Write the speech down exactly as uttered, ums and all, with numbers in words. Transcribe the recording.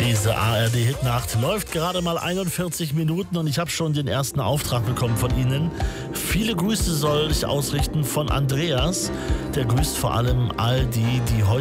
Diese A R D-Hitnacht läuft gerade mal einundvierzig Minuten und ich habe schon den ersten Auftrag bekommen von Ihnen. Viele Grüße soll ich ausrichten von Andreas. Der grüßt vor allem all die, die heute